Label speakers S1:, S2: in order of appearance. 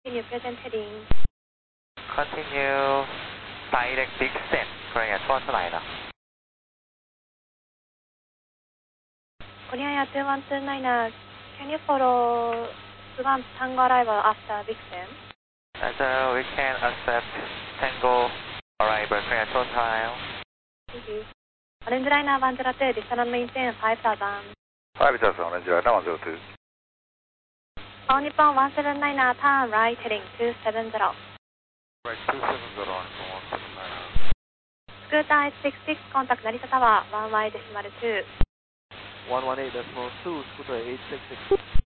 S1: Continue present heading.
S2: Continue direct descent. Korea トライナー。
S1: Korea 2129er, can you follow Sugan Tango arrival after Big Sam?
S2: We can accept Tango arrival Korea トライナー。
S1: Thank you. Orange liner 102, distance maintain 5000.
S3: 5000, Orange liner 102.
S1: All Nippon 179er, turn right heading 270.
S3: Right, 270 on 179er.
S1: Scooter 866, contact Narita Tower, 11.2.
S4: 118.2, Scooter 866.